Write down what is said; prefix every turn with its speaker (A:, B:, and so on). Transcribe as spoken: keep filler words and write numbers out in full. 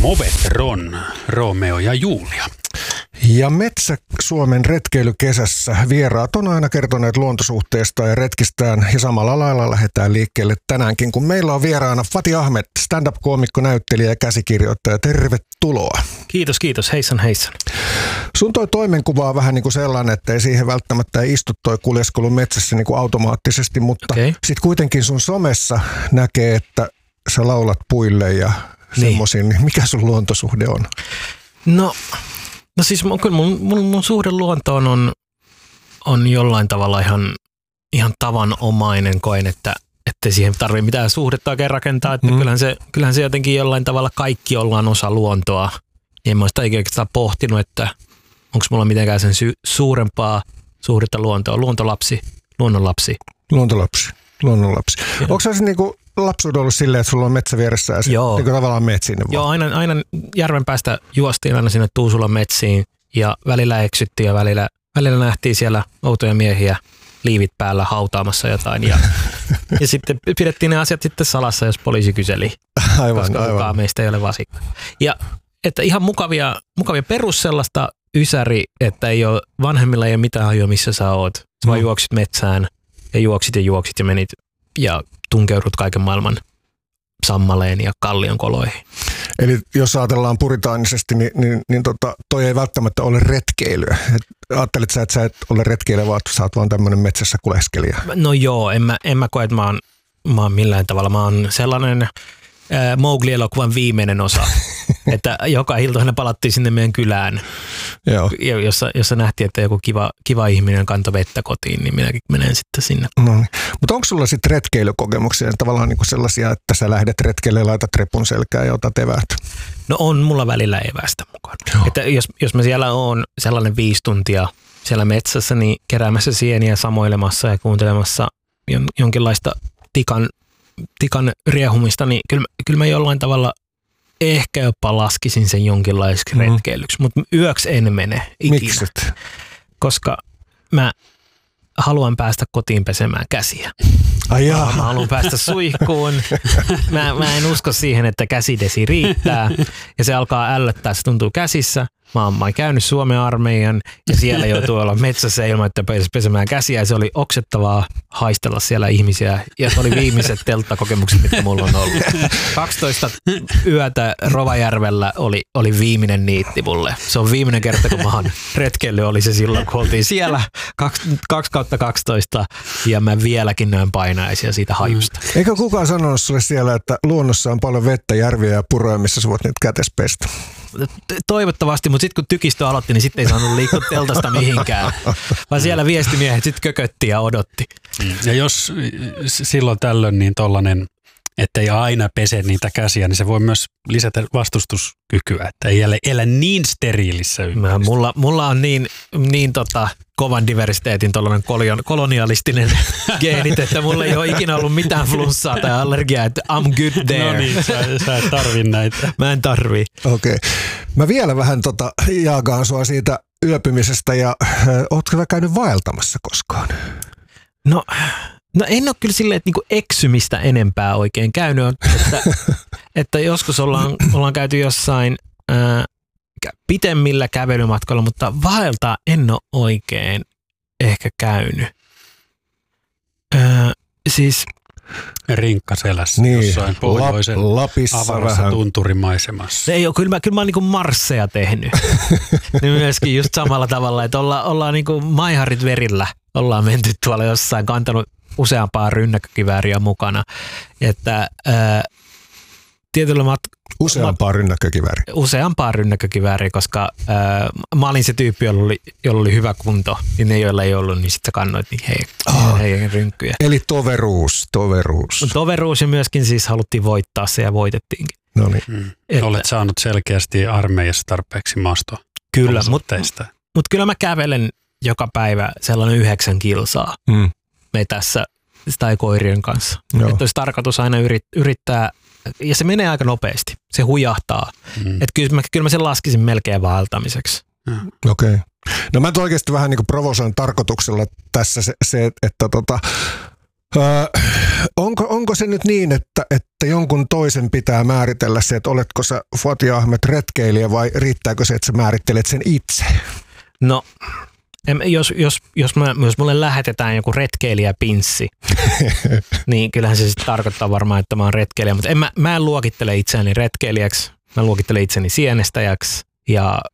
A: Movetron, Romeo ja Julia.
B: Ja Metsä-Suomen retkeilykesessä vieraat on aina kertoneet luontosuhteesta ja retkistään ja samalla lailla lähdetään liikkeelle tänäänkin, kun meillä on vieraana Fatih Ahmed, stand-up-koomikko, näyttelijä ja käsikirjoittaja. Tervetuloa.
C: Kiitos, kiitos. Heissan, heissan.
B: Sun toi toimenkuva on vähän niin kuin sellainen, että ei siihen välttämättä istu toi kuljeskelu metsässä niin kuin automaattisesti, mutta okay. Sitten kuitenkin sun somessa näkee, että sä laulat puille ja semmoisiin, niin mikä sun luontosuhde on?
C: No, no siis mun, kyllä mun, mun, mun suhde luontoon on, on jollain tavalla ihan, ihan tavanomainen, koen, että ettei siihen tarvitse mitään suhdetta oikein rakentaa, että mm. kyllähän, se, kyllähän se jotenkin jollain tavalla kaikki ollaan osa luontoa. En mä sitä oikeastaan pohtinut, että onko mulla mitenkään sen sy- suurempaa suhdetta luontoon. Luontolapsi, luonnonlapsi.
B: Luontolapsi, luonnonlapsi. Onko se niinku lapsuuden ollut silleen, että sulla on metsä vieressä ja sitten niin tavallaan meet sinne vaan?
C: Joo, aina, aina järven päästä juostiin aina sinne Tuusulan metsiin ja välillä eksyttiin ja välillä, välillä nähtiin siellä outoja miehiä liivit päällä hautaamassa jotain ja, ja sitten pidettiin ne asiat sitten salassa, jos poliisi kyseli,
B: aivan,
C: koska
B: aivan.
C: kukaan meistä ei ole vasikka. Ja että ihan mukavia, mukavia perus sellaista ysäri, että ei ole, vanhemmilla ei ole mitään hajua, missä sä oot. Sä mm. vaan juoksit metsään ja juoksit ja juoksit ja menit ja tunkeudut kaiken maailman sammaleen ja kallion koloihin.
B: Eli jos ajatellaan puritaanisesti, niin, niin, niin tota, toi ei välttämättä ole retkeilyä. Et ajattelit sä, että sä et ole retkeilijä, vaan sä oot vaan tämmöinen metsässä kuleskelija?
C: No joo, en mä, en mä koe, että mä oon, mä oon millään tavalla. Mä oon sellainen äh, Mowgli-elokuvan viimeinen osa, että joka ilta aina palattiin sinne meidän kylään,
B: Joo.
C: Jossa, jossa nähtiin, että joku kiva, kiva ihminen kantoi vettä kotiin, niin minäkin menen sitten sinne.
B: No niin. Mutta onko sulla sitten retkeilykokemuksia, tavallaan niinku sellaisia, että sä lähdet retkeille ja laitat repun selkään ja otat eväät?
C: No on mulla välillä evästä mukaan. Että jos, jos mä siellä oon sellainen viisi tuntia siellä metsässä, niin keräämässä sieniä, samoilemassa ja kuuntelemassa jon, jonkinlaista tikan, tikan riehumista, niin kyllä, kyllä mä jollain tavalla ehkä jopa laskisin sen jonkinlaiseksi mm-hmm. retkeilyksi, mutta yöksi en mene ikinä.
B: Mikset?
C: Koska mä haluan päästä kotiin pesemään käsiä.
B: Ai jaa.
C: Mä haluan päästä suihkuun. Mä, mä en usko siihen, että käsidesi riittää ja se alkaa ällöttää, se tuntuu käsissä. Mä oon, mä oon käynyt Suomen armeijan ja siellä joutuu olla metsässä ilman, että pääsi pesemään käsiä ja se oli oksettavaa haistella siellä ihmisiä ja se oli viimeiset telttakokemukset, mitkä mulla on ollut. kaksitoista yötä Rovajärvellä oli, oli viimeinen niitti mulle. Se on viimeinen kerta, kun mä oon retkeillyt, oli se silloin, kun oltiin siellä kaksi kautta kaksitoista ja mä vieläkin näen painaisia siitä hajusta.
B: Eikö kukaan sanonut sulle siellä, että luonnossa on paljon vettä, järviä ja puroja, missä sä voit nyt kätes pestä?
C: Toivottavasti, mutta sitten kun tykistö aloitti, niin sitten ei saanut liikkua teltasta mihinkään, vaan siellä viestimiehet sitten kökötti ja odotti.
A: Ja jos silloin tällöin niin tollainen, ettei aina pese niitä käsiä, niin se voi myös lisätä vastustuskykyä, että ei elä, elä niin steriilissä ympäristössä.
C: Mulla, mulla on niin, niin tota, kovan diversiteetin tollainen kolonialistinen geenit, että mulla ei ole ikinä ollut mitään flunssaa tai allergiaa, että I'm good there.
A: No niin, sä, sä et tarvi näitä.
C: Mä en tarvii.
B: Okei. Okay. Mä vielä vähän tota, jaakaan sua siitä yöpymisestä ja äh, ootko sä käynyt vaeltamassa koskaan?
C: No, no en ole kyllä silleen, että niinku eksymistä enempää oikein käynyt, että, että joskus ollaan, ollaan käyty jossain ää, pitemmillä kävelymatkoilla, mutta vaeltaa en ole oikein ehkä käynyt. Ää, siis
A: rinkkaselässä
B: niin,
A: jossain pohjoisen
B: Lapissa
A: avarassa
B: vähän
A: tunturimaisemassa.
C: Ei ole, kyllä mä, kyllä mä oon niinku marsseja tehnyt. Niin myöskin just samalla tavalla, että olla, ollaan niinku maiharit verillä. Ollaan menty tuolla jossain, kantanut useampaa rynnäkkökivääriä mukana. Että ää, tietyllä mat-
B: Useampaa rynnäkkökivääriä.
C: Useampaa rynnäkkökivääriä, koska ää, mä olin se tyyppi, jolla oli, jolla oli hyvä kunto. Niin ne, joilla ei ollut, niin sitten sä kannoit niin hei, oh. hei, rynkkyjä.
B: Eli toveruus, toveruus.
C: Toveruus ja myöskin siis haluttiin voittaa se ja voitettiinkin.
B: No niin.
A: Mm. Että, olet saanut selkeästi armeijassa tarpeeksi maastoa.
C: Kyllä, mutta mut kyllä mä kävelen joka päivä sellainen yhdeksän kilsaa mm. metässä tai koirien kanssa. Että olisi tarkoitus aina yrit, yrittää, ja se menee aika nopeasti, se hujahtaa. Mm. Että kyllä mä, kyllä mä sen laskisin melkein vaeltamiseksi.
B: Mm. Okei. Okay. No mä oikeasti vähän niin kuin provosoin tarkoituksella tässä se, se että tota, Öö, onko, onko se nyt niin, että, että jonkun toisen pitää määritellä se, että oletko sä Fatih Ahmed retkeilijä vai riittääkö se, että sä määrittelet sen itse?
C: No, jos, jos, jos, mä, jos mulle lähetetään joku retkeilijäpinssi, niin kyllähän se sitten tarkoittaa varmaan, että mä oon retkeilijä, mutta en, mä, mä en luokittele itseäni retkeilijäksi, mä luokittelen itseni sienestäjäksi ja